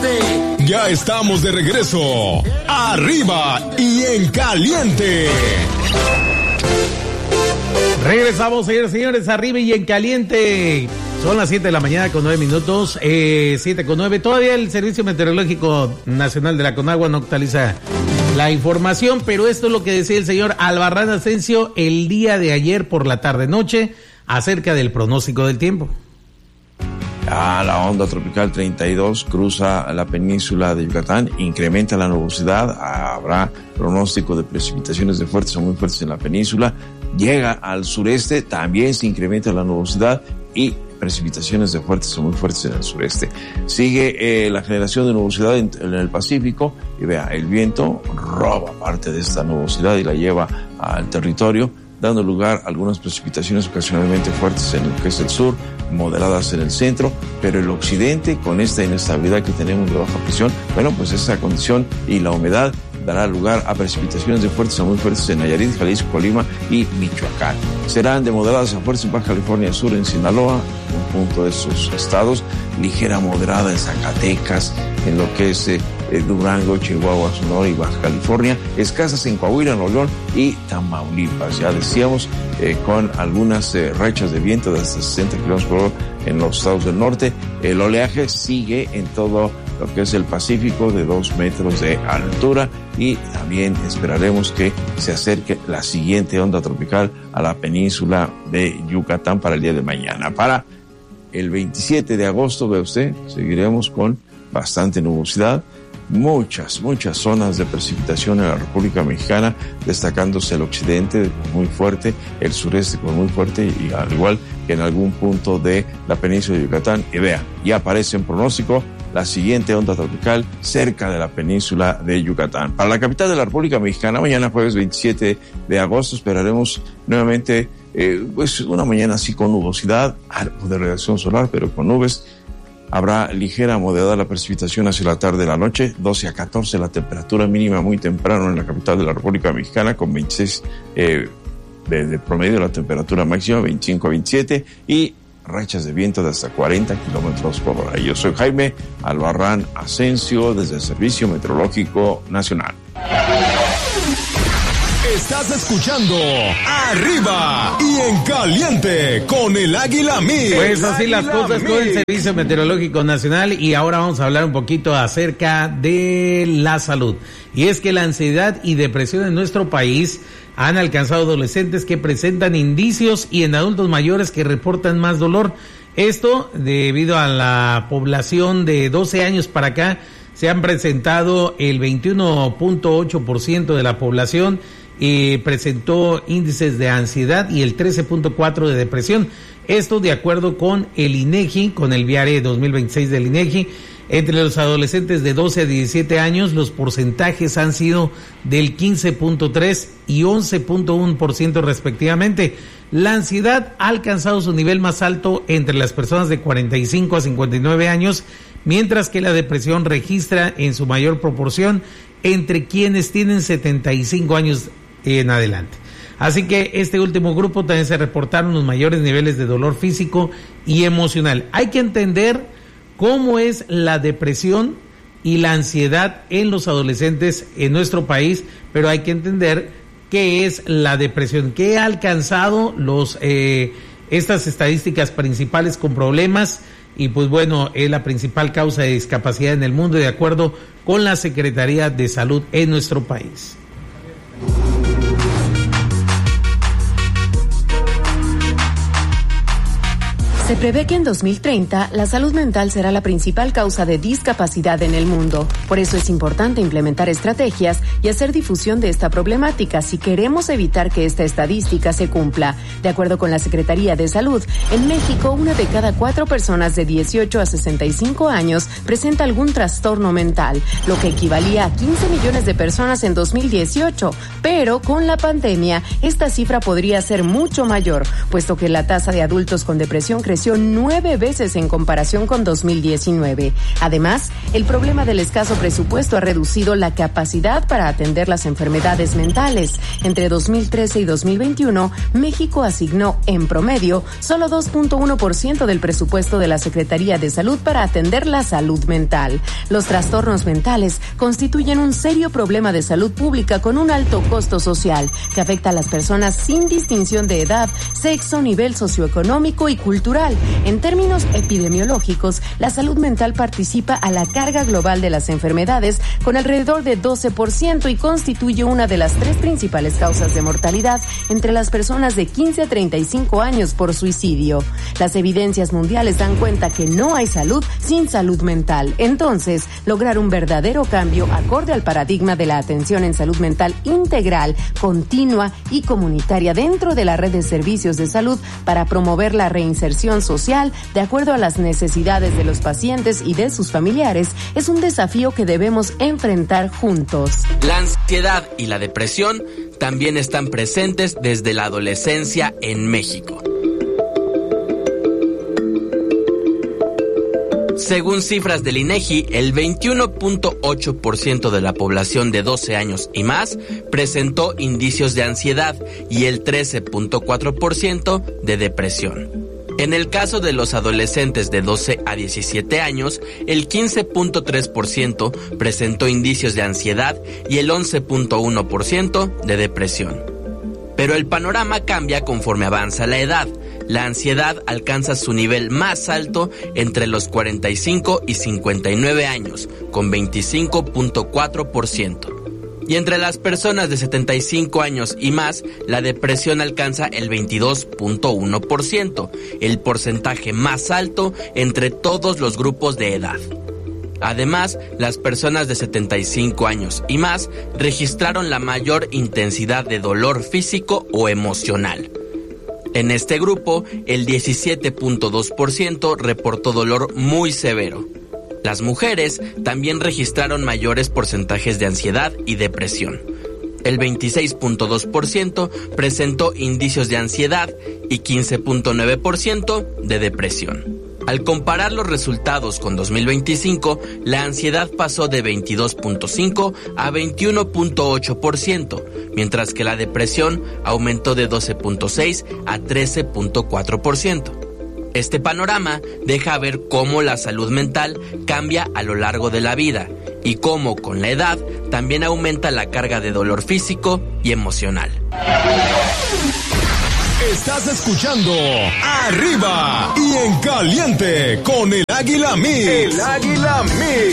Ya estamos de regreso. Arriba y en caliente. Regresamos, señores y señores, arriba y en caliente. Son las 7 de la mañana con 9 minutos, 7:09. Todavía el Servicio Meteorológico Nacional de la Conagua no actualiza la información, pero esto es lo que decía el señor Albarrán Asensio el día de ayer por la tarde-noche acerca del pronóstico del tiempo. La onda tropical 32 cruza la península de Yucatán, incrementa la nubosidad, habrá pronóstico de precipitaciones de fuertes o muy fuertes en la península, llega al sureste, también se incrementa la nubosidad y precipitaciones de fuertes o muy fuertes en el sureste. Sigue la generación de nubosidad en el Pacífico y vea, el viento roba parte de esta nubosidad y la lleva al territorio, dando lugar a algunas precipitaciones ocasionalmente fuertes en lo que es el sur, moderadas en el centro, pero el occidente, con esta inestabilidad que tenemos de baja presión, bueno, pues esa condición y la humedad dará lugar a precipitaciones de fuertes a muy fuertes en Nayarit, Jalisco, Colima y Michoacán. Serán de moderadas a fuertes en Baja California Sur, en Sinaloa, un punto de esos estados, ligera moderada en Zacatecas, en lo que es Durango, Chihuahua, Sonora y Baja California, escasas en Coahuila, Nuevo León y Tamaulipas. Ya decíamos, con algunas rachas de viento de hasta 60 kilómetros por hora en los estados del norte. El oleaje sigue en todo lo que es el Pacífico de 2 metros de altura y también esperaremos que se acerque la siguiente onda tropical a la península de Yucatán para el día de mañana. Para el 27 de agosto, ve usted, seguiremos con bastante nubosidad, muchas zonas de precipitación en la República Mexicana, destacándose el occidente muy fuerte, el sureste con muy fuerte y al igual que en algún punto de la península de Yucatán. Y vea, ya aparece en pronóstico la siguiente onda tropical cerca de la península de Yucatán. Para la capital de la República Mexicana, mañana jueves 27 de agosto, esperaremos nuevamente pues una mañana así con nubosidad, algo de radiación solar, pero con nubes. Habrá ligera moderada la precipitación hacia la tarde de la noche, 12 a 14 la temperatura mínima muy temprano en la capital de la República Mexicana, con 26 de promedio, la temperatura máxima 25 a 27 y rachas de viento de hasta 40 kilómetros por hora. Yo soy Jaime Albarrán Asensio desde el Servicio Meteorológico Nacional. Estás escuchando Arriba y en Caliente con el Águila Mix. Pues así las cosas con el Servicio Meteorológico Nacional y ahora vamos a hablar un poquito acerca de la salud. Y es que la ansiedad y depresión en nuestro país han alcanzado adolescentes que presentan indicios y en adultos mayores que reportan más dolor. Esto debido a la población de 12 años para acá se han presentado el 21.8% de la población presentó índices de ansiedad y el 13.4% de depresión. Esto de acuerdo con el INEGI, con el VIARE 2026 del INEGI. Entre los adolescentes de 12 a 17 años, los porcentajes han sido del 15.3% y 11.1% respectivamente. La ansiedad ha alcanzado su nivel más alto entre las personas de 45 a 59 años, mientras que la depresión registra en su mayor proporción entre quienes tienen 75 años en adelante. Así que este último grupo también se reportaron los mayores niveles de dolor físico y emocional. Hay que entender cómo es la depresión y la ansiedad en los adolescentes en nuestro país, pero hay que entender qué es la depresión, qué ha alcanzado estas estadísticas principales con problemas. Y pues bueno, es la principal causa de discapacidad en el mundo de acuerdo con la Secretaría de Salud en nuestro país. Se prevé que en 2030 la salud mental será la principal causa de discapacidad en el mundo. Por eso es importante implementar estrategias y hacer difusión de esta problemática si queremos evitar que esta estadística se cumpla. De acuerdo con la Secretaría de Salud, en México 1 de cada 4 personas de 18 a 65 años presenta algún trastorno mental, lo que equivalía a 15 millones de personas en 2018. Pero con la pandemia, esta cifra podría ser mucho mayor, puesto que la tasa de adultos con depresión creció creció 9 veces en comparación con 2019. Además, el problema del escaso presupuesto ha reducido la capacidad para atender las enfermedades mentales. Entre 2013 y 2021, México asignó, en promedio, solo 2.1% del presupuesto de la Secretaría de Salud para atender la salud mental. Los trastornos mentales constituyen un serio problema de salud pública con un alto costo social que afecta a las personas sin distinción de edad, sexo, nivel socioeconómico y cultural. En términos epidemiológicos, la salud mental participa a la carga global de las enfermedades con alrededor de 12% y constituye una de las 3 principales causas de mortalidad entre las personas de 15 a 35 años por suicidio. Las evidencias mundiales dan cuenta que no hay salud sin salud mental. Entonces, lograr un verdadero cambio acorde al paradigma de la atención en salud mental integral, continua y comunitaria dentro de la red de servicios de salud para promover la reinserción social de acuerdo a las necesidades de los pacientes y de sus familiares es un desafío que debemos enfrentar juntos. La ansiedad y la depresión también están presentes desde la adolescencia en México. Según cifras del INEGI, el 21.8% de la población de 12 años y más presentó indicios de ansiedad y el 13.4% de depresión. En el caso de los adolescentes de 12 a 17 años, el 15.3% presentó indicios de ansiedad y el 11.1% de depresión. Pero el panorama cambia conforme avanza la edad. La ansiedad alcanza su nivel más alto entre los 45 y 59 años, con 25.4%. Y entre las personas de 75 años y más, la depresión alcanza el 22.1%, el porcentaje más alto entre todos los grupos de edad. Además, las personas de 75 años y más registraron la mayor intensidad de dolor físico o emocional. En este grupo, el 17.2% reportó dolor muy severo. Las mujeres también registraron mayores porcentajes de ansiedad y depresión. El 26.2% presentó indicios de ansiedad y 15.9% de depresión. Al comparar los resultados con 2025, la ansiedad pasó de 22.5 a 21.8%, mientras que la depresión aumentó de 12.6 a 13.4%. Este panorama deja ver cómo la salud mental cambia a lo largo de la vida y cómo con la edad también aumenta la carga de dolor físico y emocional. Estás escuchando Arriba y en Caliente con el Águila Mix. El Águila Mix.